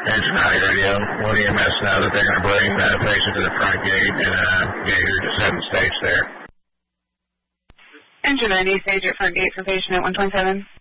Engine high radio, 1 EMS now that they're going to bring that patient to the front gate and get here to 7 stage there. Engine 90, stage at front gate for patient at 127.